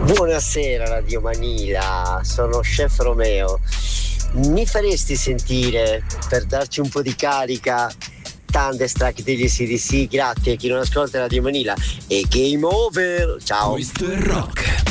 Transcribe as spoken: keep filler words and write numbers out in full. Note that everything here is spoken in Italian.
Buonasera Radio Manila, sono Chef Romeo. Mi faresti sentire, per darci un po' di carica, Thunderstruck degli A C D C? Grazie a chi non ascolta Radio Manila. E game over, ciao. Questo è rock.